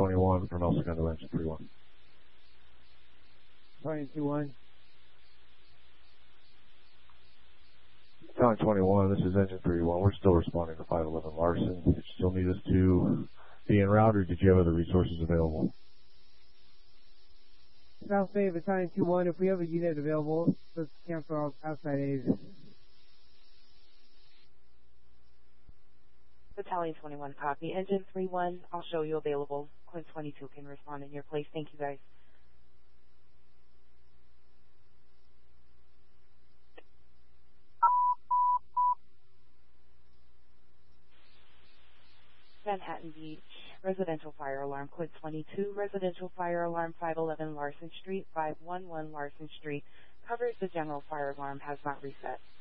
21 from El Segundo, engine 31. Battalion 2-1. Battalion 21, this is engine 31. We're still responding to 511 Larson. Did you still need us to be en route, or did you have other resources available? South Bay, Battalion 2-1, if we have a unit available, let's cancel outside aid. Battalion 21, copy. Engine 3-1, I'll show you available. Quint 22 can respond in your place. Thank you, guys. Manhattan Beach, residential fire alarm, Quint 22, residential fire alarm, 511 Larson Street, 511 Larson Street. Covers the general fire alarm has not reset.